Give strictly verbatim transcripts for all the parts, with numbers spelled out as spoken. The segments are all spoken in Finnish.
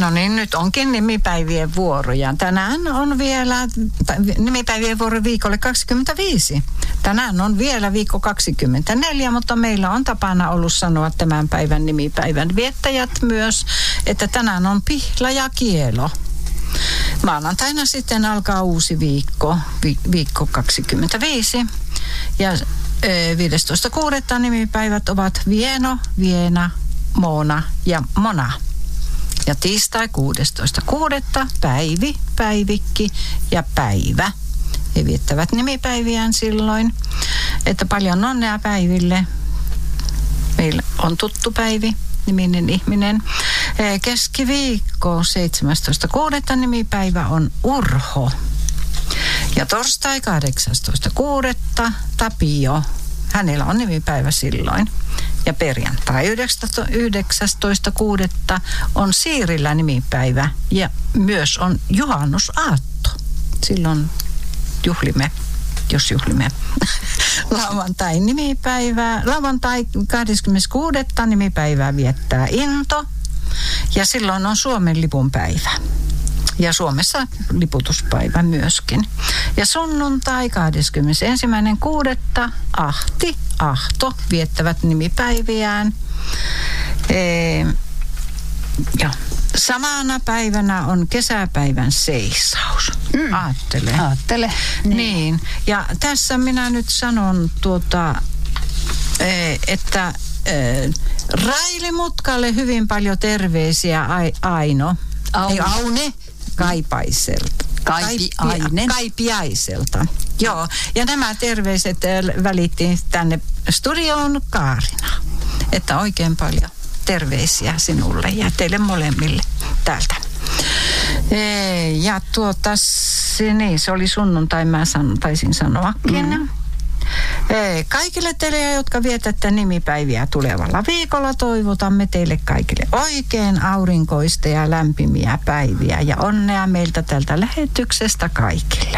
No niin, nyt onkin nimipäivien vuoroja. Tänään on vielä nimipäivien vuoro viikolle kaksikymmentäviisi. Tänään on vielä viikko kaksikymmentäneljä, mutta meillä on tapana ollut sanoa tämän päivän nimipäivän viettäjät myös, että tänään on Pihla ja Kielo. Maanantaina sitten alkaa uusi viikko, vi- viikko kaksikymmentäviisi. Ja viidestoista kuudetta nimipäivät ovat Vieno, Viena, Moona ja Mona. Ja tiistai kuudestoista kuudetta Päivi, Päivikki ja Päivä. He viettävät nimipäiviään silloin, että paljon onnea Päiville. Meillä on tuttu Päivi, niminen ihminen. Keskiviikko seitsemästoista kuudetta nimipäivä on Urho. Ja torstai kahdeksastoista kuudetta Tapio. Hänellä on nimipäivä silloin. Ja perjantai yhdeksästoista kuudetta on Siirillä nimipäivä ja myös on juhannusaatto. Silloin juhlimme, jos juhlimme. Lauantai nimipäivää. Lauantai kahdeskymmeneskuudes nimipäivää viettää Into ja silloin on Suomen lipun päivä. Ja Suomessa liputuspäivä myöskin. Ja sunnuntai kahdeskymmenesensimmäinen kuudetta Ahti, Ahto viettävät nimipäiviään. Ee, ja samana päivänä on kesäpäivän seisaus. Mm. Aattele. Aattele. Niin. niin. Ja tässä minä nyt sanon tuota, että Raili Mutkalle hyvin paljon terveisiä Aino. Aune. Ei, Aune. Kaipaiselta. Kaipiainen. Kaipiaiselta. Joo, ja nämä terveiset välittiin tänne studioon Kaarina. Että oikein paljon terveisiä sinulle ja teille molemmille täältä. Ja tuota, se, niin, se oli sunnuntai, mä san, taisin sanoakin. Mm. Kaikille teille, jotka vietätte nimipäiviä tulevalla viikolla, toivotamme teille kaikille oikein aurinkoista ja lämpimiä päiviä ja onnea meiltä tältä lähetyksestä kaikille.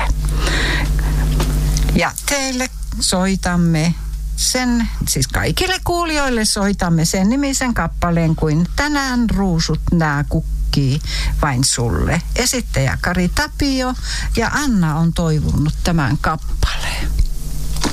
Ja teille soitamme sen, siis kaikille kuulijoille soitamme sen nimisen kappaleen kuin Tänään ruusut nää kukkii vain sulle. Esittäjä Kari Tapio ja Anna on toivonut tämän kappaleen.